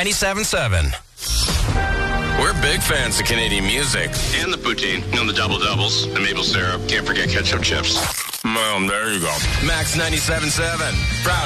97.7. We're big fans of Canadian music. And the poutine, and the double doubles, the maple syrup. Can't forget ketchup chips. Well, there you go. Max 97.7. Proud